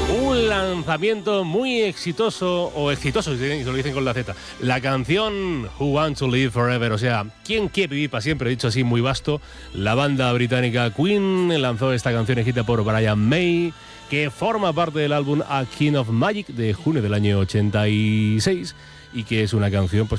Un lanzamiento muy exitoso, o exitoso si lo dicen con la Z. La canción Who Wants to Live Forever, o sea, ¿quién quiere vivir para siempre? Dicho así, muy vasto. La banda británica Queen lanzó esta canción escrita por Brian May, que forma parte del álbum A Kind of Magic de junio del año 86 y que es una canción pues